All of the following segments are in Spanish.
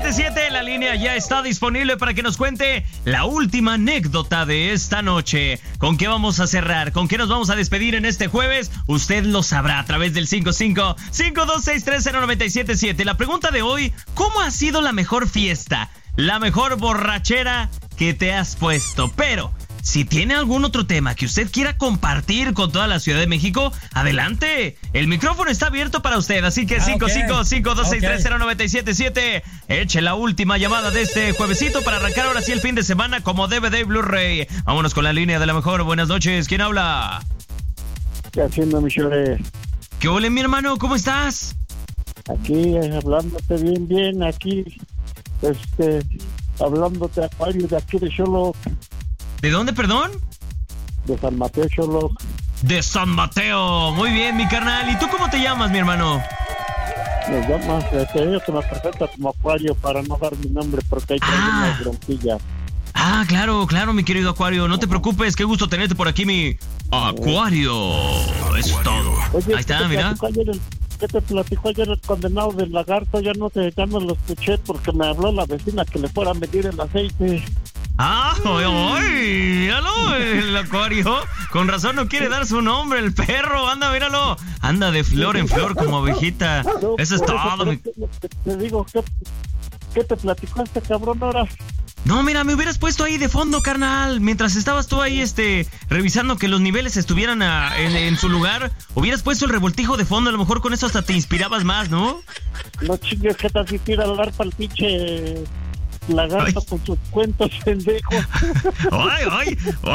917-1-10-1077. La línea ya está disponible para que nos cuente la última anécdota de esta noche. ¿Con qué vamos a cerrar? ¿Con qué nos vamos a despedir en este jueves? Usted lo sabrá a través del 55-52630977. La pregunta de hoy: ¿cómo ha sido la mejor fiesta? La mejor borrachera que te has puesto. Pero si tiene algún otro tema que usted quiera compartir con toda la Ciudad de México, adelante. El micrófono está abierto para usted, así que 55-52630977. Eche la última llamada de este juevesito para arrancar ahora sí el fin de semana como DVD Blu-ray. Vámonos con la línea de la mejor. Buenas noches, ¿quién habla? ¿Qué haciendo, Michelle? ¿Qué ole, mi hermano? ¿Cómo estás? Aquí, hablándote bien, aquí, hablándote, Acuario, de aquí de Xoloc. ¿De dónde, perdón? De San Mateo, Xoloc. De San Mateo. Muy bien, mi carnal. ¿Y tú cómo te llamas, mi hermano? Me llamas, te digo que me presenta como Acuario para no dar mi nombre porque hay unas bronquillas. Ah, claro, mi querido Acuario. No te preocupes, qué gusto tenerte por aquí, mi Acuario. Eso es todo. Oye, ahí está, mira. ¿Qué te platicó ayer el condenado del lagarto? Ya no lo escuché porque me habló la vecina que le fuera a medir el aceite. ¡Ah! Míralo, el Acuario. Con razón no quiere dar su nombre, el perro. Anda, míralo. Anda de flor en flor como ovejita. No, eso es todo. Te digo, ¿qué te platicó este cabrón ahora? No, mira, me hubieras puesto ahí de fondo, carnal. Mientras estabas tú ahí, revisando que los niveles estuvieran en su lugar, hubieras puesto el revoltijo de fondo. A lo mejor con eso hasta te inspirabas más, ¿no? No chingues, ¿qué tal si tira al arpa el pinche lagarto con sus cuentos, pendejo? ¡Ay!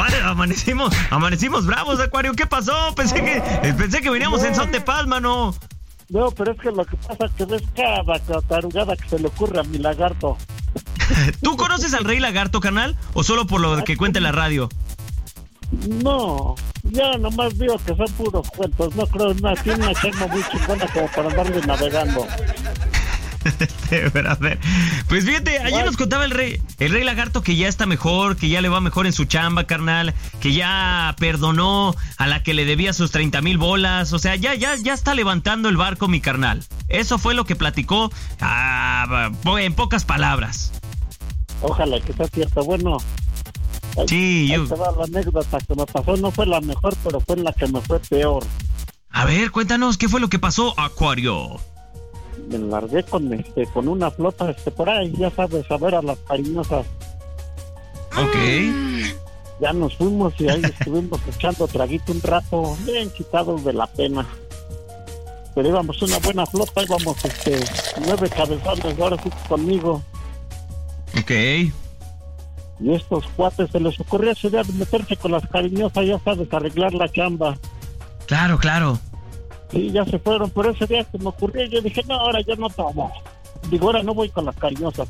Amanecimos bravos, Acuario. ¿Qué pasó? Pensé que veníamos en son de paz, mano. No, pero es que lo que pasa es que ves cada tarugada que se le ocurre a mi lagarto. ¿Tú conoces al Rey Lagarto, carnal? ¿O solo por lo que cuenta en la radio? No, ya nomás digo que son puros cuentos. No creo nada, tiene una chamba muy chingona como para andarle navegando. Pues fíjate, ayer nos contaba el rey Lagarto que ya está mejor, que ya le va mejor en su chamba, carnal, que ya perdonó a la que le debía sus 30,000 bolas. O sea, ya está levantando el barco, mi carnal. Eso fue lo que platicó en pocas palabras. Ojalá que sea cierto. Bueno, sí, ahí te va la anécdota que me pasó. No fue la mejor, pero fue la que me fue peor. A ver, cuéntanos, ¿qué fue lo que pasó, Acuario? Me largué con una flota por ahí, ya sabes, a ver a las cariñosas. Ok. Ya nos fuimos y ahí estuvimos echando traguito un rato, bien quitados de la pena. Pero íbamos una buena flota, íbamos 9 cabezones, ahora sí conmigo. Ok. Y estos cuates se les ocurrió esa idea de meterse con las cariñosas, ya sabes, arreglar la chamba. Claro. Sí, ya se fueron, pero ese día se me ocurrió y yo dije, no, ahora yo no tomo. Digo, ahora no voy con las cariñosas.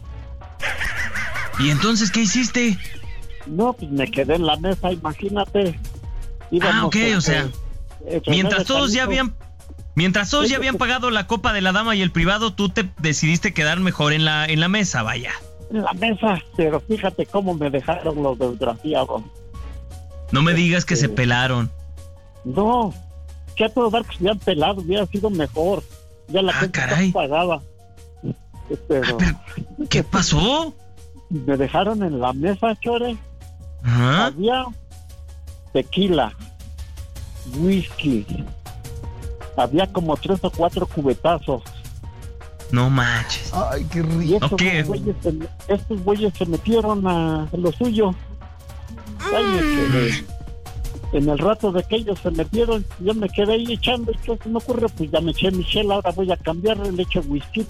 ¿Y entonces qué hiciste? No, pues me quedé en la mesa, imagínate. Íbamos, ok, o sea, mientras todos ya habían pagado la copa de la dama y el privado, tú te decidiste quedar mejor en la mesa, vaya. En la mesa, pero fíjate cómo me dejaron los desgraciados. No me digas que se pelaron. No, que a todos barcos se habían pelado, hubiera sido mejor. Ya la gente pagaba. Pero, ¿qué pasó? Me dejaron en la mesa, chore. Ajá. Había tequila, whisky, había como 3 o 4 cubetazos. No manches. Ay, qué rico. Estos güeyes se metieron a lo suyo. Ay, me quedé. En el rato de que ellos se metieron, yo me quedé ahí echando. ¿Y qué se me ocurre? Pues ya me eché mi chela, ahora voy a cambiarle, le echo whisky.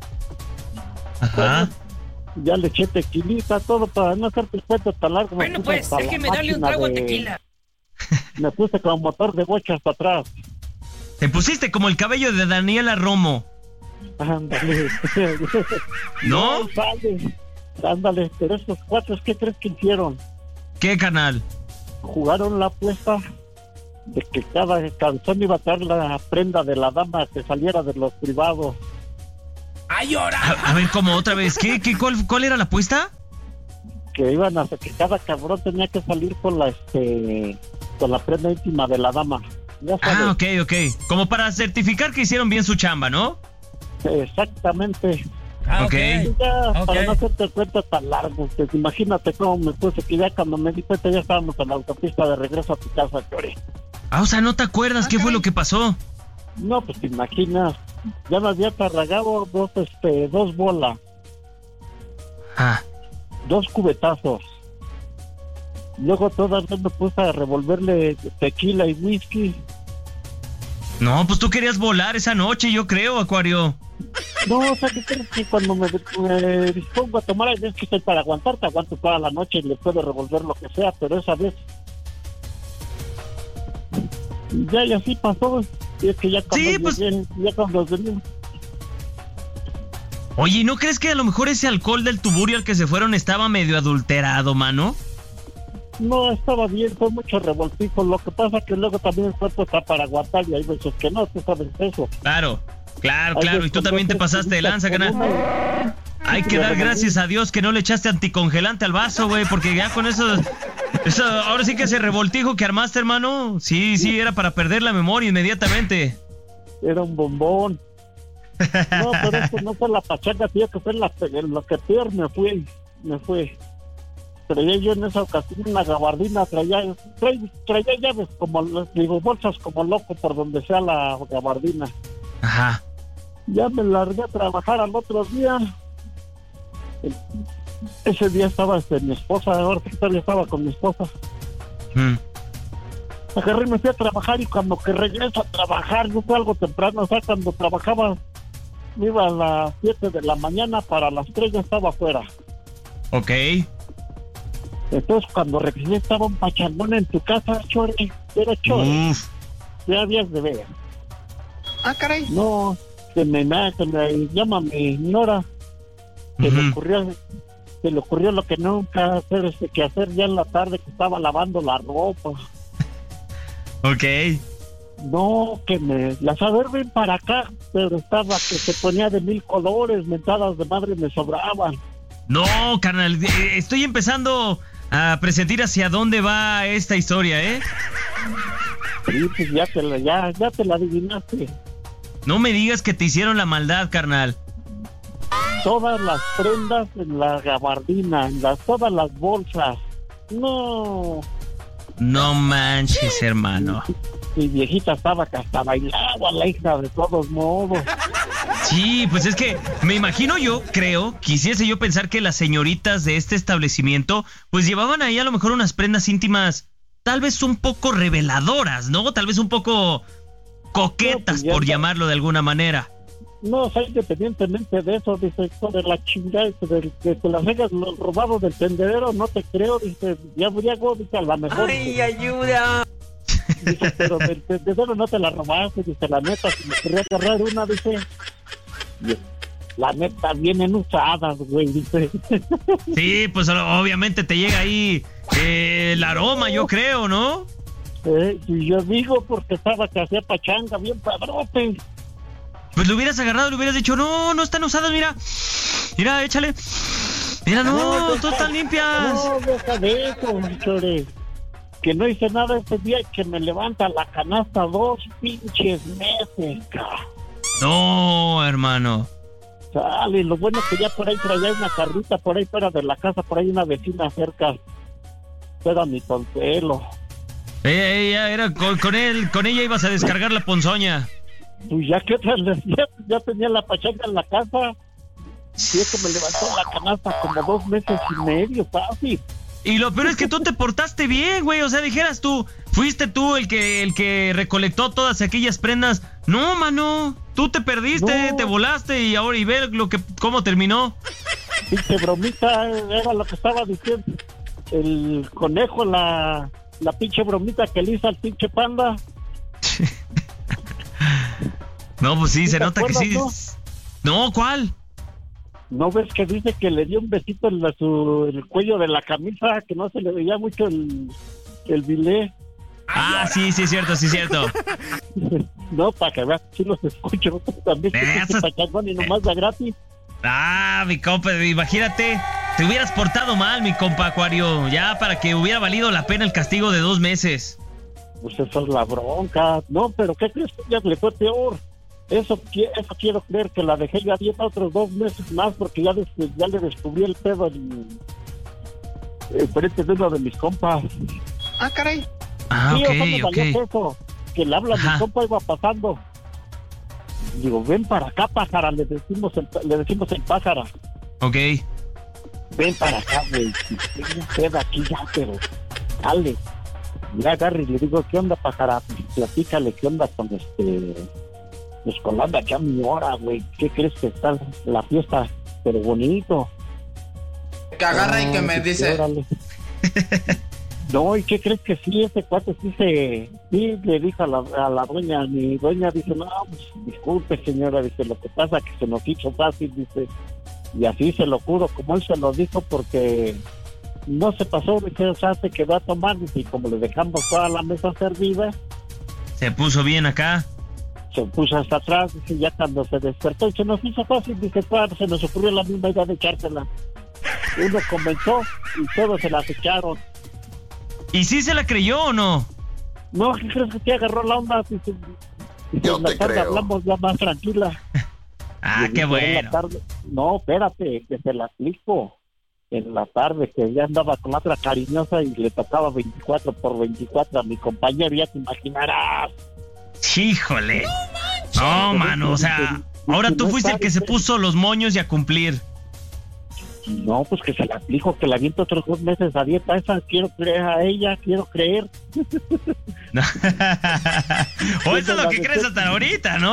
Ajá. Ya le eché tequilita, todo para no hacerte el cuento tan largo. Bueno, pues, déjeme darle un trago a tequila. Me puse como motor de bochas para atrás. Te pusiste como el cabello de Daniela Romo. Ándale. ¿No? Ándale, pero estos cuatro, ¿qué crees que hicieron? ¿Qué, canal? Jugaron la apuesta de que cada canción iba a traer la prenda de la dama que saliera de los privados. ¡Ay, ahora! A ver, ¿cómo otra vez? ¿Cuál era la apuesta? Que iban a hacer que cada cabrón tenía que salir con la prenda íntima de la dama. Ya sabes. Ok. Como para certificar que hicieron bien su chamba, ¿no? Exactamente. Ok. Ya, para no hacerte cuenta tan largo, pues imagínate cómo me puse, que ya cuando me di cuenta ya estábamos en la autopista de regreso a tu casa, Chore. O sea, ¿no te acuerdas qué fue lo que pasó? No, pues te imaginas, ya me había cargado dos bolas, Ah, 2 cubetazos. Luego todavía me puse a revolverle tequila y whisky. no, pues tú querías volar esa noche, yo creo, Acuario. No, o sea, ¿qué crees? Que cuando me dispongo a tomar, hay veces que estoy para aguantar, te aguanto toda la noche y le puedo revolver lo que sea, pero esa vez ya y así pasó. Y es que ya cuando Sí, pues... ya cuando venimos. Oye, ¿no crees que a lo mejor ese alcohol del tuburio al que se fueron estaba medio adulterado, mano? No, estaba bien, fue mucho revoltijo. Lo que pasa que luego también el cuerpo está para aguantar y hay veces que no, tú sabes eso. Claro. Y tú también te pasaste de lanza, canal. Hay que dar gracias a Dios que no le echaste anticongelante al vaso, güey, porque ya con eso, ahora sí que ese revoltijo que armaste, hermano, sí, era para perder la memoria inmediatamente. Era un bombón. No, pero eso no fue la pachanga, tío, que fue lo que peor me fue. Traía yo en esa ocasión una gabardina, traía llaves bolsas como loco por donde sea la gabardina. Ajá. Ya me largué a trabajar al otro día. Ese día estaba mi esposa, ahora que todavía estaba con mi esposa. Agarré y me fui a trabajar y cuando que regreso a trabajar, yo fui algo temprano, o sea, cuando trabajaba, me iba a las 7 de la mañana, para las 3 ya estaba afuera. Ok. Entonces cuando regresé estaba un pachangón en tu casa, Chore, era Chore. Ya habías de ver. Ah, caray. No, se me llama mi Nora. Se le ocurrió lo que nunca hacer ya en la tarde, que estaba lavando la ropa. Ok. No, que las a ver, ven para acá, pero estaba que se ponía de 1000 colores, mentadas de madre me sobraban. No, carnal, estoy empezando a presentir hacia dónde va esta historia, ¿eh? Sí, pues ya te la adivinaste. No me digas que te hicieron la maldad, carnal. Todas las prendas en la gabardina, todas las bolsas. No manches, hermano. Mi viejita estaba que hasta bailaba, la hija, de todos modos. Sí, pues es que me imagino quisiese yo pensar que las señoritas de este establecimiento pues llevaban ahí a lo mejor unas prendas íntimas tal vez un poco reveladoras, ¿no? Tal vez un poco coquetas, por llamarlo de alguna manera. No, o sea, independientemente de eso, dice, de la chingada, de que las hagas robado del tendedero, no te creo, dice, ya briago, dice, a lo mejor. ¡Ay, ayuda! Dice, pero del tendedero no te la robaste, dice, la neta, si me quería agarrar una, dice, la neta, vienen usadas, güey, dice. Sí, pues obviamente te llega ahí el aroma, yo creo, ¿no? Y yo digo, porque estaba que hacía pachanga, bien padrote. Pues lo hubieras agarrado, le hubieras dicho, no están usadas, mira, échale. Mira, no están limpias. No, deja de eso, Chore. Que no hice nada ese día y que me levanta la canasta 2 pinches meses, cabrón. No, hermano. Sale, lo bueno es que ya por ahí traía una carrita, por ahí fuera de la casa, por ahí una vecina cerca. Era mi Consuelo. Ella era con ella ibas a descargar la ponzoña. Pues ya que ya tenía la pachanga en la casa. Y es que me levantó la canasta como 2 meses y medio, fácil. Y lo peor es que tú te portaste bien, güey. O sea, dijeras tú, fuiste tú el que recolectó todas aquellas prendas. No, mano, tú te perdiste, te volaste y ahora ve cómo terminó. Pinche bromita, era lo que estaba diciendo. El conejo, la pinche bromita que le hizo al pinche panda. No, pues sí, se nota que sí. No, ¿cuál? ¿No ves que dice que le dio un besito en el cuello de la camisa, que no se le veía mucho el bilé? Ah, sí, es cierto. No, para que veas, sí los escucho. También que pachangón y nomás da gratis. Ah, mi compa, imagínate, te hubieras portado mal, mi compa Acuario, ya para que hubiera valido la pena el castigo de 2 meses. Pues eso es la bronca. No, pero ¿qué crees? Ya le fue peor. Eso quiero creer, que la dejé yo a dieta otros 2 meses más porque ya le descubrí el pedo frente de uno de mis compas. Ah, caray. Ah, Sí, ok. eso, que le habla a mi compa, iba pasando. Digo, ven para acá, pájara, le decimos en pájara. Ok. Ven para acá, güey. Tengo un pedo aquí ya, pero dale. Ya agarre y le digo, ¿qué onda, pájara? Platícale, ¿qué onda con pues con la anda aquí a mi hora, güey? ¿Qué crees que está la fiesta? Pero bonito. Que agarra y que me dice... Órale. No, ¿y qué crees que sí? Ese cuate sí le dijo a la doña, mi doña dice, no, pues, disculpe señora, dice, lo que pasa es que se nos hizo fácil, dice, y así se lo juro, como él se lo dijo, porque no se pasó, dice, o sea, se quedó a tomar, dice, y como le dejamos toda la mesa servida, Se puso bien acá. se puso hasta atrás, dice, ya cuando se despertó, y se nos hizo fácil, dice, claro, se nos ocurrió la misma idea de echársela. Uno comenzó y todos se las echaron. ¿Y sí se la creyó o no? No, ¿qué crees que te agarró la onda? Dice, Yo en la te tarde creo. hablamos ya más tranquila. Ah, Y qué en la bueno. tarde, no, espérate, que se la explico. En la tarde, que ya andaba con la otra cariñosa y le tocaba 24 por 24 a mi compañero, ya te imaginarás. Híjole. No, mano, o sea, ahora tú fuiste el que se puso los moños y a cumplir. No, pues que se la explico, que la aviento otros 2 meses a dieta. Esa quiero creer a ella, quiero creer. O eso es lo que crees hasta ahorita, ¿no?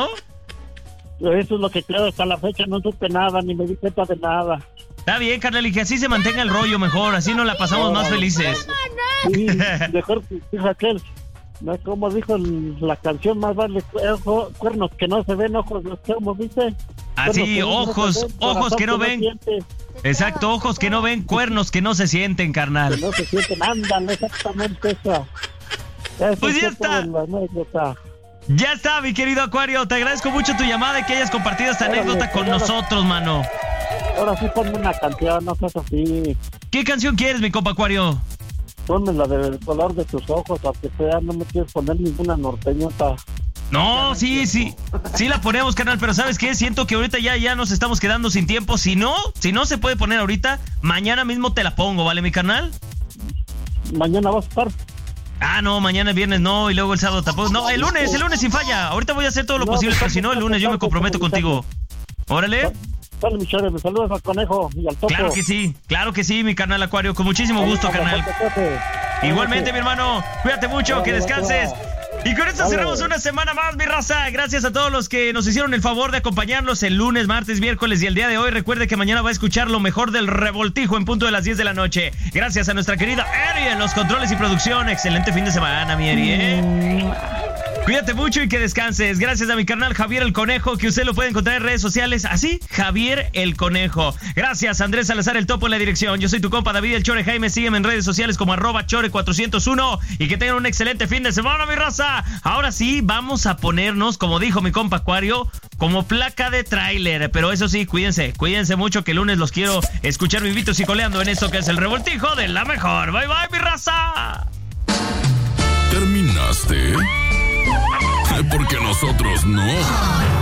Eso es lo que creo hasta la fecha, no supe nada, ni me di cuenta de nada. Está bien, carnal, y que así se mantenga el rollo mejor, así nos la pasamos más felices. Sí, mejor que dijo aquel, no es como dijo la canción, más vale cuernos que no se ven, ojos los que como dice. Así, ojos que no ven. Exacto, ojos que no ven, cuernos que no se sienten, Que carnal. no se sienten, ándale, exactamente eso. Pues ya está. La anécdota. Ya está, mi querido Acuario, te agradezco mucho tu llamada y que hayas compartido esta anécdota con nosotros, mano. Ahora sí ponme una canción, no seas así. ¿Qué canción quieres, mi compa Acuario? Ponme la del color de tus ojos, aunque sea, no me quieres poner ninguna norteñota. No, sí la ponemos, carnal, pero ¿sabes qué? Siento que ahorita ya nos estamos quedando sin tiempo. Si no se puede poner ahorita, mañana mismo te la pongo, ¿vale, mi carnal? Mañana vas a estar. Ah, no, mañana el viernes no, y luego el sábado tampoco. No, el lunes sin falla. Ahorita voy a hacer todo lo posible, pero si no, el lunes yo me comprometo contigo. Órale. Dale, mi chore, me saludas al conejo y al topo. Claro que sí, mi carnal Acuario, con muchísimo gusto, carnal. Igualmente, mi hermano, cuídate mucho, que descanses. Y con esto cerramos una semana más, mi raza. Gracias a todos los que nos hicieron el favor de acompañarnos el lunes, martes, miércoles y el día de hoy. Recuerde que mañana va a escuchar lo mejor del Revoltijo en punto de las 10 de la noche. Gracias a nuestra querida Eri en los controles y producción. Excelente fin de semana, mi Eri, ¿eh? Cuídate mucho y que descanses. Gracias a mi carnal Javier el Conejo, que usted lo puede encontrar en redes sociales. Así, Javier el Conejo. Gracias, Andrés Salazar el Topo en la dirección. Yo soy tu compa David el Chore Jaime. Sígueme en redes sociales como @chore401. Y que tengan un excelente fin de semana, mi raza. Ahora sí, vamos a ponernos, como dijo mi compa Acuario, como placa de tráiler. Pero eso sí, cuídense mucho, que el lunes los quiero escuchar vivitos y coleando en esto que es el Revoltijo de la mejor. Bye, bye, mi raza. ¿Terminaste? Porque nosotros no.